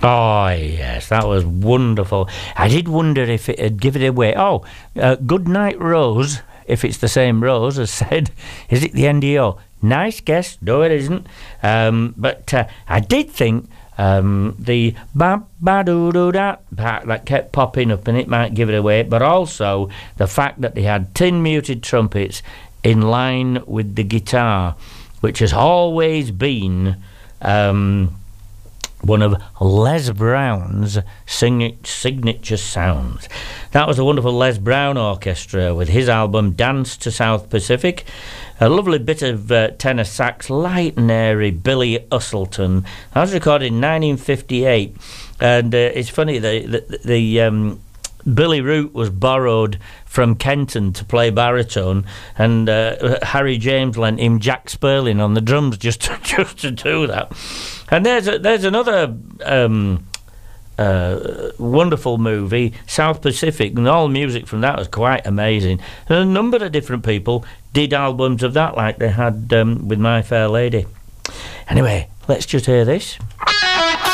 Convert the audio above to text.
Oh, yes, that was wonderful. I did wonder if it had given it away. Oh, Good Night Rose, if it's the same Rose as said, is it the NDO? Nice guess. No, it isn't. But I did think the ba-ba-doo-doo-da part that kept popping up, and it might give it away, but also the fact that they had tin muted trumpets in line with the guitar, which has always been one of Les Brown's signature sounds. That was a wonderful Les Brown Orchestra with his album Dance to South Pacific. A lovely bit of tenor sax, light and airy, Billy Usselton. That was recorded in 1958. And it's funny, the Billy Root was borrowed from Kenton to play baritone, and Harry James lent him Jack Sperling on the drums just to do that. And there's another wonderful movie, South Pacific, and all music from that was quite amazing. And a number of different people did albums of that, like they had with My Fair Lady. Anyway, let's just hear this.